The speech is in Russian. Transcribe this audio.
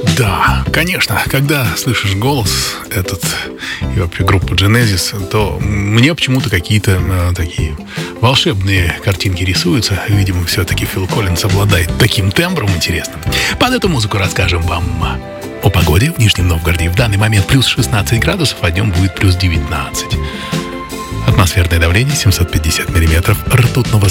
Да, конечно, когда слышишь голос этот и вообще группу Genesis, то мне почему-то какие-то такие волшебные картинки рисуются. Видимо, все-таки Фил Коллинз обладает таким тембром интересным. Под эту музыку расскажем вам о погоде в Нижнем Новгороде. В данный момент плюс 16 градусов, а днем будет плюс 19. Атмосферное давление 750 миллиметров ртутного